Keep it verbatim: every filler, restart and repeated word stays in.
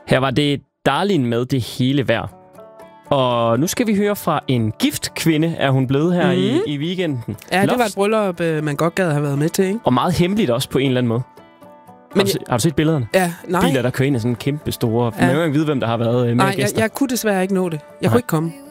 Her var det Darlin med Det hele værd. Og nu skal vi høre fra en gift kvinde, er hun blevet her mm. i, i weekenden. Ja, Loft. Det var et bryllup, man godt gad have været med til, ikke? Og meget hemmeligt også på en eller anden måde. Men har, du, jeg, har du set billederne? Ja, nej. Biler, der kører ind i sådan en kæmpe store... Ja. Man kan jo ikke vide, hvem der har været med Nej, gæster. Jeg, jeg kunne desværre ikke nå det. Jeg nej. kunne ikke komme.